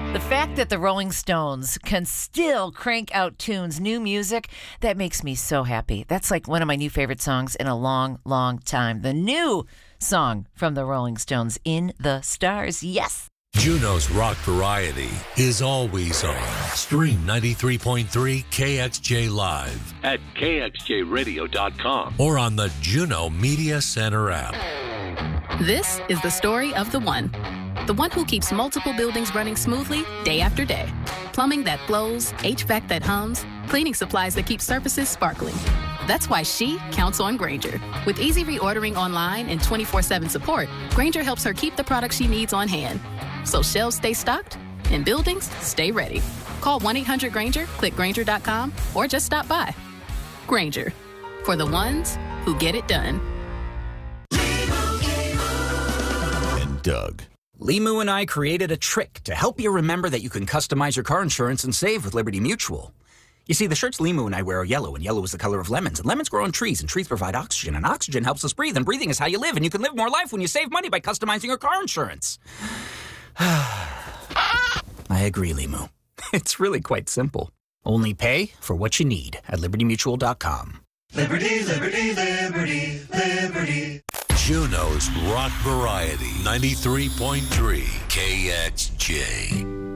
The fact that the Rolling Stones can still crank out tunes, new music, that makes me so happy. That's like one of my new favorite songs in a long, long time. The new song from the Rolling Stones, In the Stars. Yes. Juno's Rock Variety is always on. Stream 93.3 KXJ Live at kxjradio.com or on the Juno Media Center app. This is the story of the one who keeps multiple buildings running smoothly day after day. Plumbing that flows, HVAC that hums, cleaning supplies that keep surfaces sparkling. That's why she counts on Grainger. With easy reordering online and 24/7 support, Grainger helps her keep the products she needs on hand. So shelves stay stocked and buildings stay ready. Call 1-800-GRAINGER, click Grainger.com, or just stop by. Grainger, for the ones who get it done. And Doug. Limu and I created a trick to help you remember that you can customize your car insurance and save with Liberty Mutual. You see, the shirts Limu and I wear are yellow, and yellow is the color of lemons. And lemons grow on trees, and trees provide oxygen, and oxygen helps us breathe, and breathing is how you live, and you can live more life when you save money by customizing your car insurance. I agree, Limu. It's really quite simple. Only pay for what you need at libertymutual.com. Liberty, liberty, liberty, liberty. Juno's Rock Variety, 93.3 KXJ.